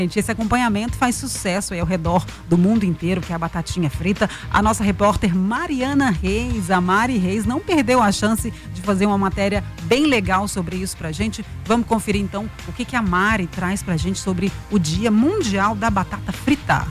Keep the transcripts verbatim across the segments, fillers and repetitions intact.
Gente, esse acompanhamento faz sucesso aí ao redor do mundo inteiro, que é a batatinha frita. A nossa repórter Mariana Reis, a Mari Reis, não perdeu a chance de fazer uma matéria bem legal sobre isso pra gente. Vamos conferir então o que, que a Mari traz pra gente sobre o Dia Mundial da Batata Frita.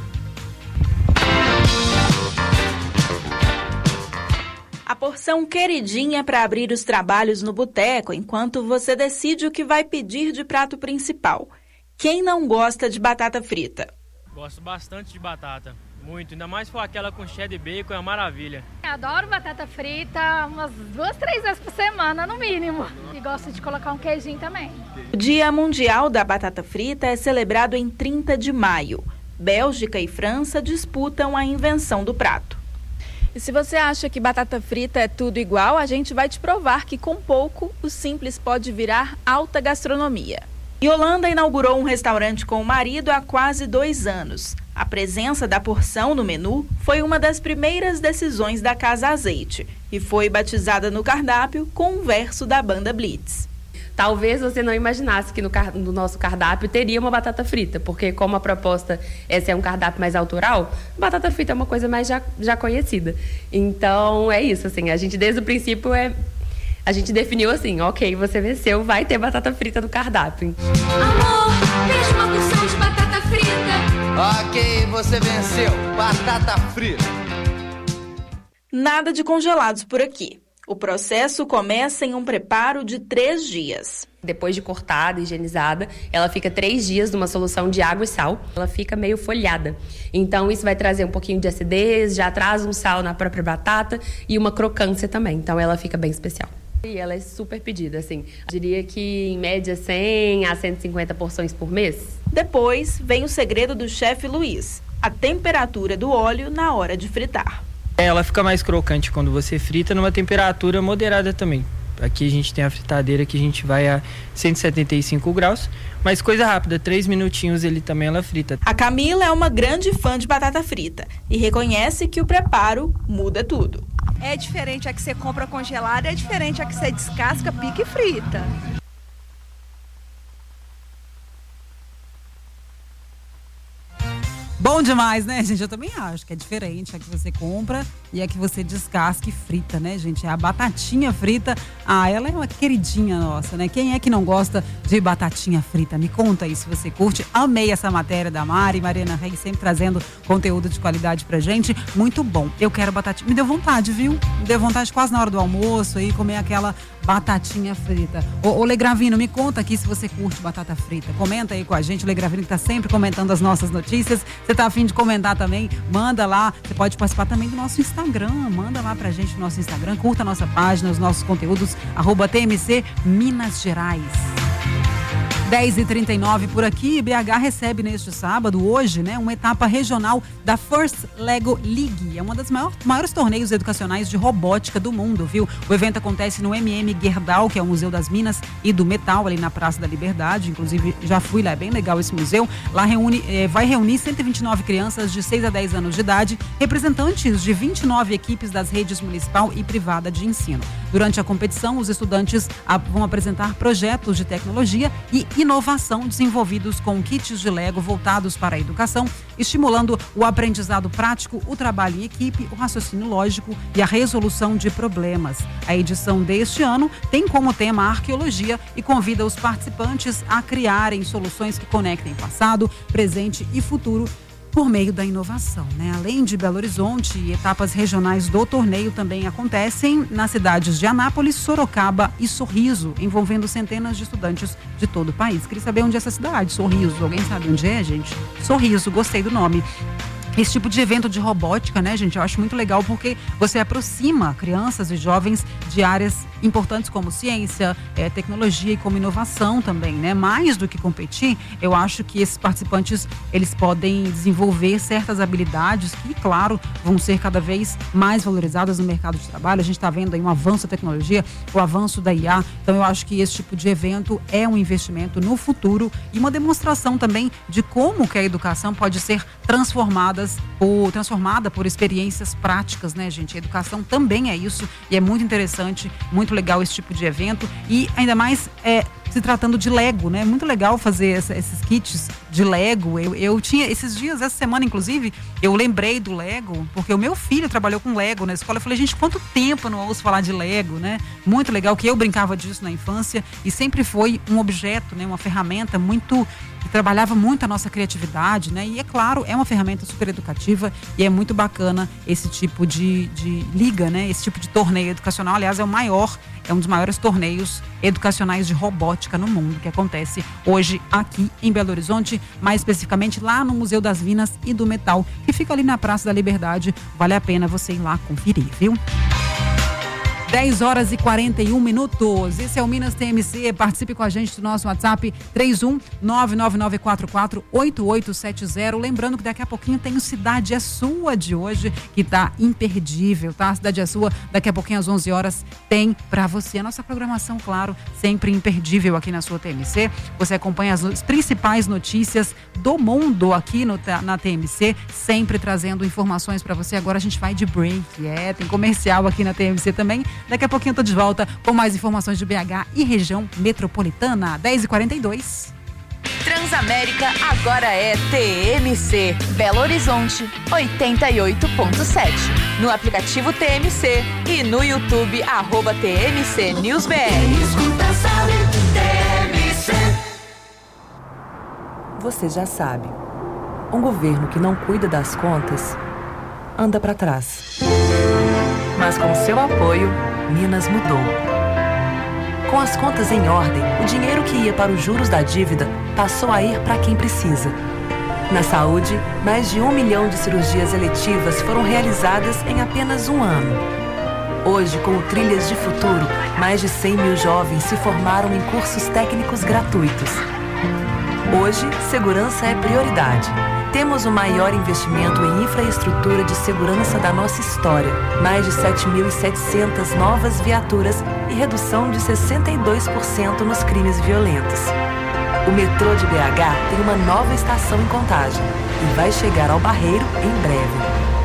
A porção queridinha para abrir os trabalhos no boteco enquanto você decide o que vai pedir de prato principal. Quem não gosta de batata frita? Gosto bastante de batata, muito. Ainda mais se for aquela com cheddar e bacon, é uma maravilha. Adoro batata frita umas duas, três vezes por semana, no mínimo. E gosto de colocar um queijinho também. O Dia Mundial da Batata Frita é celebrado em trinta de maio. Bélgica e França disputam a invenção do prato. E se você acha que batata frita é tudo igual, a gente vai te provar que com pouco o simples pode virar alta gastronomia. Yolanda inaugurou um restaurante com o marido há quase dois anos. A presença da porção no menu foi uma das primeiras decisões da Casa Azeite e foi batizada no cardápio com um verso da banda Blitz. Talvez você não imaginasse que no, car- no nosso cardápio teria uma batata frita, porque como a proposta esse é um cardápio mais autoral, batata frita é uma coisa mais já, já conhecida. Então é isso, assim, a gente desde o princípio é... A gente definiu assim, ok, você venceu, vai ter batata frita no cardápio. Amor, veja uma porção de batata frita. Ok, você venceu, batata frita. Nada de congelados por aqui. O processo começa em um preparo de três dias. Depois de cortada, higienizada, ela fica três dias numa solução de água e sal. Ela fica meio folhada. Então isso vai trazer um pouquinho de acidez, já traz um sal na própria batata e uma crocância também. Então ela fica bem especial. E ela é super pedida, assim. Eu diria que em média cem a cento e cinquenta porções por mês. Depois vem o segredo do chefe Luiz, a temperatura do óleo na hora de fritar. Ela fica mais crocante quando você frita numa temperatura moderada também. Aqui a gente tem a fritadeira que a gente vai a cento e setenta e cinco graus, mas coisa rápida, três minutinhos ele também ela frita. A Camila é uma grande fã de batata frita e reconhece que o preparo muda tudo. É diferente a que você compra congelada, é diferente a que você descasca, pica e frita. Bom demais, né, gente? Eu também acho que é diferente a que você compra e a que você descasca e frita, né, gente? É a batatinha frita. Ah, ela é uma queridinha nossa, né? Quem é que não gosta de batatinha frita? Me conta aí se você curte. Amei essa matéria da Mari, Mariana Reis, sempre trazendo conteúdo de qualidade pra gente. Muito bom. Eu quero batatinha. Me deu vontade, viu? Me deu vontade quase na hora do almoço aí, comer aquela batatinha frita. Ô, ô Legravino, me conta aqui se você curte batata frita. Comenta aí com a gente. O Legravino que tá sempre comentando as nossas notícias. Você tá a fim de comentar também? Manda lá. Você pode participar também do nosso Instagram. Manda lá pra gente no nosso Instagram. Curta a nossa página, os nossos conteúdos. Arroba T M C Minas Gerais. dez e trinta e nove por aqui, B H recebe neste sábado, hoje, né, uma etapa regional da First Lego League. É uma das maior, maiores torneios educacionais de robótica do mundo, viu? O evento acontece no M M Gerdau, que é o Museu das Minas e do Metal, ali na Praça da Liberdade. Inclusive, já fui lá, é bem legal esse museu. Lá reúne, eh, vai reunir cento e vinte e nove crianças de seis a dez anos de idade, representantes de vinte e nove equipes das redes municipal e privada de ensino. Durante a competição, os estudantes a, vão apresentar projetos de tecnologia e inovação desenvolvidos com kits de Lego voltados para a educação, estimulando o aprendizado prático, o trabalho em equipe, o raciocínio lógico e a resolução de problemas. A edição deste ano tem como tema a arqueologia e convida os participantes a criarem soluções que conectem passado, presente e futuro por meio da inovação, né? Além de Belo Horizonte, etapas regionais do torneio também acontecem nas cidades de Anápolis, Sorocaba e Sorriso, envolvendo centenas de estudantes de todo o país. Queria saber onde é essa cidade, Sorriso. Alguém sabe onde é, gente? Sorriso, gostei do nome. Esse tipo de evento de robótica, né, gente, eu acho muito legal porque você aproxima crianças e jovens de áreas importantes como ciência, é, tecnologia e como inovação também, né? Mais do que competir, eu acho que esses participantes, eles podem desenvolver certas habilidades que, claro, vão ser cada vez mais valorizadas no mercado de trabalho. A gente está vendo aí um avanço da tecnologia, o avanço da I A. Então, eu acho que esse tipo de evento é um investimento no futuro e uma demonstração também de como que a educação pode ser transformada Por, transformada por experiências práticas, né, gente? A educação também é isso e é muito interessante, muito legal esse tipo de evento e ainda mais é, se tratando de Lego, né? Muito legal fazer essa, esses kits de Lego. Eu, eu tinha, esses dias, essa semana, inclusive, eu lembrei do Lego, porque o meu filho trabalhou com Lego na escola. Eu falei, gente, quanto tempo eu não ouço falar de Lego, né? Muito legal, que eu brincava disso na infância e sempre foi um objeto, né? Uma ferramenta muito... que trabalhava muito a nossa criatividade, né? E é claro, é uma ferramenta super educativa e é muito bacana esse tipo de, de liga, né? Esse tipo de torneio educacional. Aliás, é o maior, é um dos maiores torneios educacionais de robótica no mundo, que acontece hoje aqui em Belo Horizonte, mais especificamente lá no Museu das Minas e do Metal, que fica ali na Praça da Liberdade. Vale a pena você ir lá conferir, viu? dez horas e quarenta e um minutos. Esse é o Minas T M C. Participe com a gente do nosso WhatsApp três um nove nove nove quatro quatro oito oito sete zero. Lembrando que daqui a pouquinho tem o Cidade é Sua de hoje, que tá imperdível, tá? A Cidade é Sua, daqui a pouquinho às onze horas tem pra você. A nossa programação, claro, sempre imperdível aqui na sua T M C. Você acompanha as principais notícias do mundo aqui no, na T M C, sempre trazendo informações pra você. Agora a gente vai de break. É, tem comercial aqui na T M C também. Daqui a pouquinho eu tô de volta com mais informações de B H e região metropolitana. dez e quarenta e dois. Transamérica agora é T M C. Belo Horizonte, oitenta e oito ponto sete. No aplicativo T M C e no YouTube, arroba T M C News B R. Você já sabe, um governo que não cuida das contas anda para trás. Mas com seu apoio, Minas mudou. Com as contas em ordem, o dinheiro que ia para os juros da dívida passou a ir para quem precisa. Na saúde, mais de um milhão de cirurgias eletivas foram realizadas em apenas um ano. Hoje, com o Trilhas de Futuro, mais de cem mil jovens se formaram em cursos técnicos gratuitos. Hoje, segurança é prioridade. Temos o maior investimento em infraestrutura de segurança da nossa história. Mais de sete mil e setecentas novas viaturas e redução de sessenta e dois por cento nos crimes violentos. O metrô de B H tem uma nova estação em Contagem e vai chegar ao Barreiro em breve.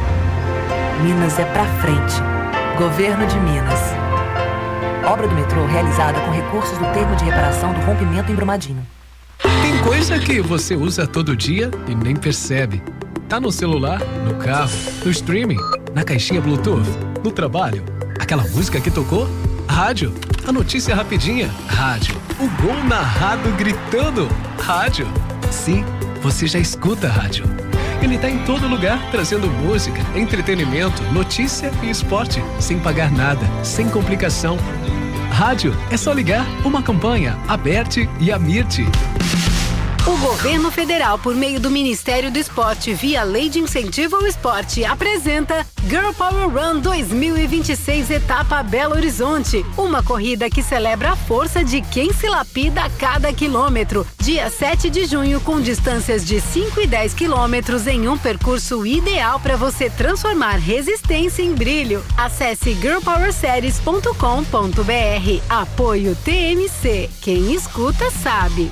Minas é pra frente. Governo de Minas. Obra do metrô realizada com recursos do termo de reparação do rompimento em Brumadinho. Tem coisa que você usa todo dia e nem percebe. Tá no celular, no carro, no streaming, na caixinha Bluetooth, no trabalho. Aquela música que tocou? Rádio. A notícia rapidinha? Rádio. O gol narrado gritando? Rádio. Sim, você já escuta rádio. Ele tá em todo lugar, trazendo música, entretenimento, notícia e esporte, sem pagar nada, sem complicação. Rádio é só ligar. Uma campanha, Aberte e Amirte. O governo federal, por meio do Ministério do Esporte, via Lei de Incentivo ao Esporte, apresenta Girl Power Run dois mil e vinte e seis, etapa Belo Horizonte. Uma corrida que celebra a força de quem se lapida a cada quilômetro. Dia sete de junho, com distâncias de cinco e dez quilômetros em um percurso ideal para você transformar resistência em brilho. Acesse girl power series ponto com ponto b r. Apoio T M C. Quem escuta sabe.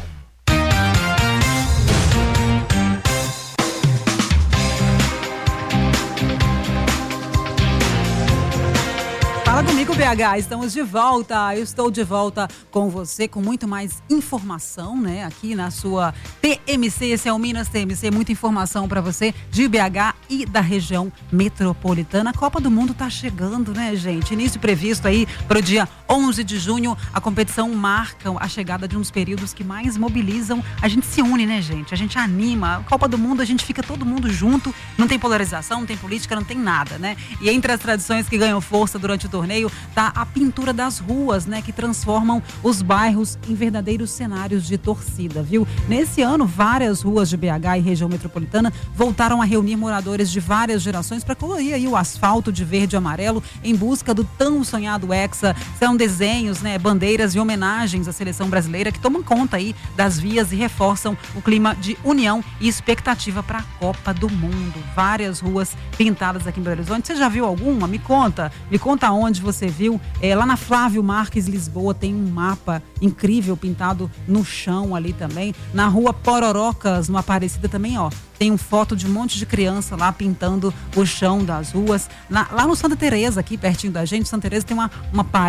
Fala comigo, B H, estamos de volta. Eu estou de volta com você com muito mais informação, né? Aqui na sua T M C, esse é o Minas T M C, muita informação para você de B H e da região metropolitana. A Copa do Mundo tá chegando, né, gente? Início previsto aí para o dia onze de junho. A competição marca a chegada de uns períodos que mais mobilizam. A gente se une, né, gente? A gente anima. A Copa do Mundo, a gente fica todo mundo junto. Não tem polarização, não tem política, não tem nada, né? E entre as tradições que ganham força durante o torneio tá a pintura das ruas, né, que transformam os bairros em verdadeiros cenários de torcida, viu? Nesse ano, várias ruas de B H e região metropolitana voltaram a reunir moradores de várias gerações para colorir aí o asfalto de verde e amarelo em busca do tão sonhado Hexa. São desenhos, né, bandeiras e homenagens à seleção brasileira que tomam conta aí das vias e reforçam o clima de união e expectativa para a Copa do Mundo. Várias ruas pintadas aqui em Belo Horizonte. Você já viu alguma? Me conta. Me conta onde você viu. É, lá na Flávio Marques, Lisboa, tem um mapa incrível pintado no chão ali também. Na rua Pororocas, no Aparecida também, ó. Tem um foto de um monte de criança lá pintando o chão das ruas. Na, lá no Santa Teresa, aqui pertinho da gente, Santa Teresa tem uma, uma parede lá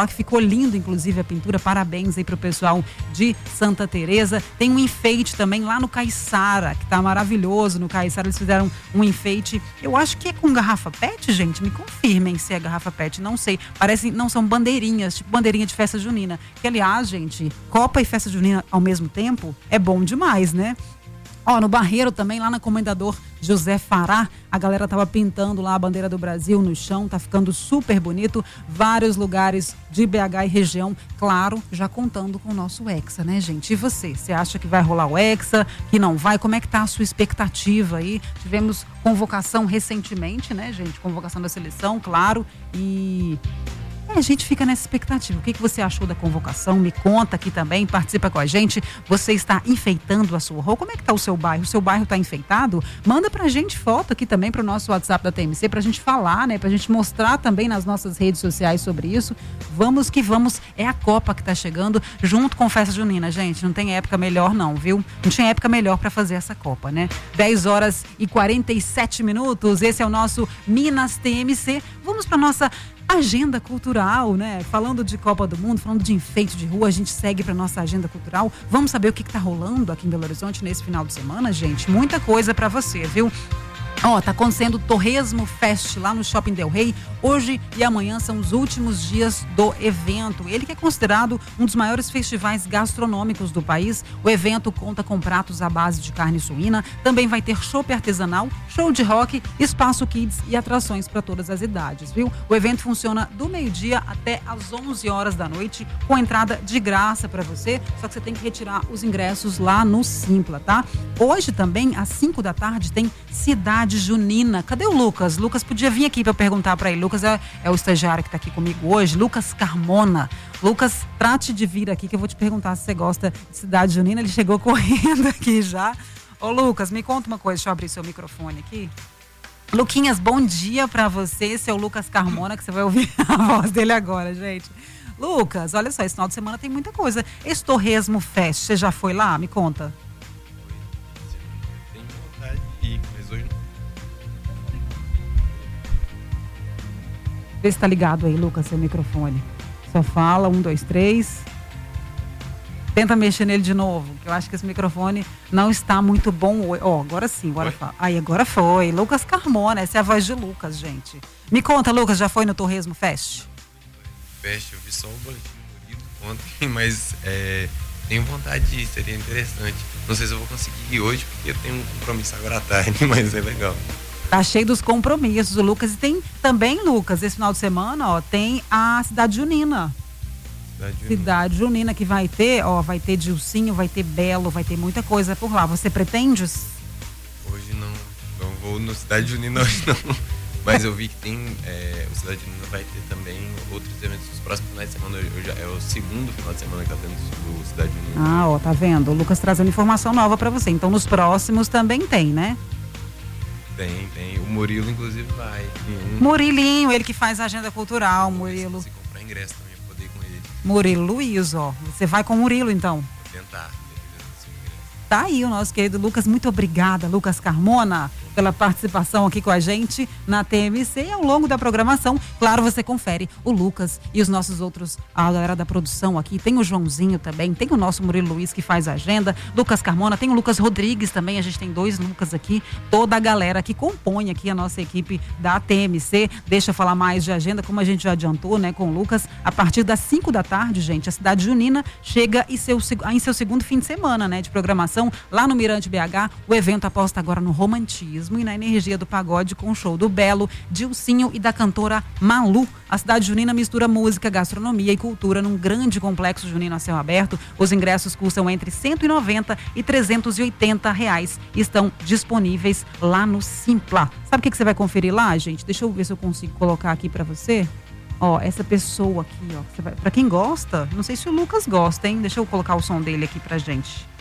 lá que ficou lindo, inclusive, a pintura. Parabéns aí pro pessoal de Santa Teresa. Tem um enfeite também lá no Caiçara, que tá maravilhoso. No Caiçara eles fizeram um enfeite, eu acho que é com garrafa pet, gente. Me confirmem se é garrafa pet, não sei. Parece, não são bandeirinhas, tipo bandeirinha de festa junina. Que, aliás, gente, Copa e festa junina ao mesmo tempo é bom demais, né? Ó, no Barreiro também, lá na Comendador José Fará, a galera tava pintando lá a bandeira do Brasil no chão, tá ficando super bonito. Vários lugares de B H e região, claro, já contando com o nosso Hexa, né, gente? E você? Você acha que vai rolar o Hexa, que não vai? Como é que tá a sua expectativa aí? Tivemos convocação recentemente, né, gente? Convocação da seleção, claro, e... a gente fica nessa expectativa. O que, que você achou da convocação? Me conta aqui também, participa com a gente. Você está enfeitando a sua rua? Como é que está o seu bairro? O seu bairro está enfeitado? Manda pra gente foto aqui também pro nosso WhatsApp da T M C, pra gente falar, né? Pra gente mostrar também nas nossas redes sociais sobre isso. Vamos que vamos. É a Copa que tá chegando junto com festa junina, gente. Não tem época melhor não, viu? Não tinha época melhor para fazer essa Copa, né? dez horas e quarenta e sete minutos. Esse é o nosso Minas T M C. Vamos pra nossa agenda cultural, né? Falando de Copa do Mundo, falando de enfeite de rua, a gente segue para nossa agenda cultural. Vamos saber o que está rolando aqui em Belo Horizonte nesse final de semana, gente? Muita coisa para você, viu? Ó, tá acontecendo o Torresmo Fest lá no Shopping Del Rey. Hoje e amanhã são os últimos dias do evento. Ele que é considerado um dos maiores festivais gastronômicos do país. O evento conta com pratos à base de carne suína. Também vai ter chopp artesanal, show de rock, espaço kids e atrações para todas as idades, viu? O evento funciona do meio-dia até às onze horas da noite, com entrada de graça para você. Só que você tem que retirar os ingressos lá no Simpla, tá? Hoje também, às cinco da tarde, tem Cidade Junina. Cadê o Lucas? Lucas podia vir aqui para eu perguntar para ele. Lucas é, é o estagiário que está aqui comigo hoje. Lucas Carmona. Lucas, trate de vir aqui que eu vou te perguntar se você gosta de Cidade Junina. Ele chegou correndo aqui já. Ô Lucas, me conta uma coisa. Deixa eu abrir seu microfone aqui. Luquinhas, bom dia para você. Esse é o Lucas Carmona, que você vai ouvir a voz dele agora, gente. Lucas, olha só, esse final de semana tem muita coisa. Esse Torresmo Fest, você já foi lá? Me conta. Tenho vontade de ir, mas hoje não. Vê se tá ligado aí, Lucas, seu microfone. Só fala, um, dois, três. Tenta mexer nele de novo, que eu acho que esse microfone não está muito bom. Ó, oh, agora sim, agora fala. Aí, agora foi. Lucas Carmona, essa é a voz de Lucas, gente. Me conta, Lucas, já foi no Torresmo Fest? Fest, eu vi só o boletim do Murilo ontem, mas é, tenho vontade de ir, seria interessante. Não sei se eu vou conseguir ir hoje, porque eu tenho um compromisso agora à tarde, mas é legal. Tá cheio dos compromissos, o Lucas. E tem também, Lucas, esse final de semana, ó, tem a Cidade Junina. Cidade Junina. Cidade Junina que vai ter, ó, vai ter Dilcinho, vai ter Belo, vai ter muita coisa por lá. Você pretende? Hoje não, não vou no Cidade Junina hoje não. Mas eu vi que tem, é, o Cidade Junina vai ter também outros eventos nos próximos finais de semana. Eu já, é o segundo final de semana que tá tendo do Cidade Junina. Ah, ó, tá vendo? O Lucas trazendo informação nova pra você. Então nos próximos também tem, né? Tem, tem. O Murilo, inclusive, vai. Um... Murilinho, ele que faz a agenda cultural, Murilo. Se comprar ingresso também, eu poder ir com ele. Murilo Luiz, ó. Você vai com o Murilo, então? Vou tentar. Tá aí o nosso querido Lucas. Muito obrigada, Lucas Carmona, pela participação aqui com a gente na T M C. E ao longo da programação, claro, você confere o Lucas e os nossos outros, a galera da produção aqui. Tem o Joãozinho também, tem o nosso Murilo Luiz que faz a agenda, Lucas Carmona, tem o Lucas Rodrigues também. A gente tem dois Lucas aqui, toda a galera que compõe aqui a nossa equipe da T M C. Deixa eu falar mais de agenda, como a gente já adiantou, né, com o Lucas. A partir das cinco da tarde, gente, a Cidade Junina chega em seu, em seu segundo fim de semana, né, de programação lá no Mirante B H. O evento aposta agora no romantismo e na energia do pagode, com o show do Belo, Dilcinho e da cantora Malu. A Cidade Junina mistura música, gastronomia e cultura num grande complexo junino a céu aberto. Os ingressos custam entre cento e noventa e trezentos e oitenta reais. Estão disponíveis lá no Simpla. Sabe o que, que você vai conferir lá, gente? Deixa eu ver se eu consigo colocar aqui pra você. Ó, essa pessoa aqui, ó. Você vai... Pra quem gosta, não sei se o Lucas gosta, hein? Deixa eu colocar o som dele aqui pra gente.